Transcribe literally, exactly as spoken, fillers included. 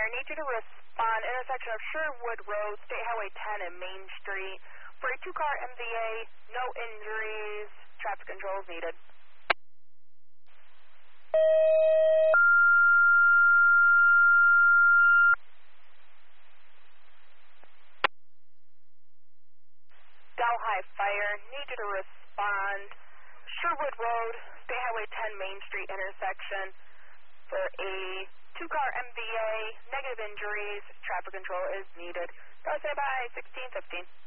Fire. Need you to respond. Intersection of Sherwood Road, State Highway ten and Main Street. For a two-car M V A, no injuries. Traffic control is needed. Delhi Fire. Need you to respond. Sherwood Road, State Highway ten Main Street intersection. For a two-car M V A, negative injuries. Traffic control is needed. Go say bye, sixteen fifteen.